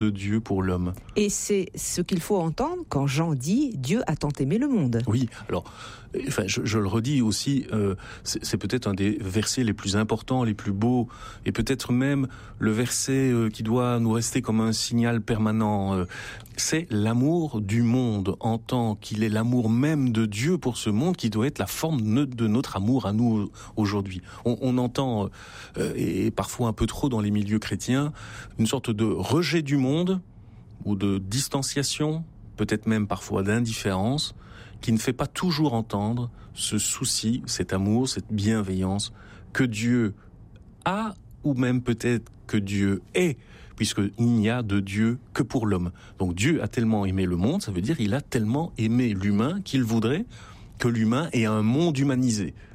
de Dieu pour l'homme. Et c'est ce qu'il faut entendre quand Jean dit « Dieu a tant aimé le monde ». Oui, alors, je le redis aussi, c'est peut-être un des versets les plus importants, les plus beaux, et peut-être même le verset qui doit nous rester comme un signal permanent. C'est l'amour du monde en tant qu'il est l'amour même de Dieu pour ce monde qui doit être la forme de notre amour à nous aujourd'hui. On entend, et parfois un peu trop dans les milieux chrétiens, une sorte de rejet du monde ou de distanciation, peut-être même parfois d'indifférence, qui ne fait pas toujours entendre ce souci, cet amour, cette bienveillance que Dieu a, ou même peut-être que Dieu est, puisqu'il n'y a de Dieu que pour l'homme. Donc Dieu a tellement aimé le monde, ça veut dire il a tellement aimé l'humain qu'il voudrait que l'humain ait un monde humanisé.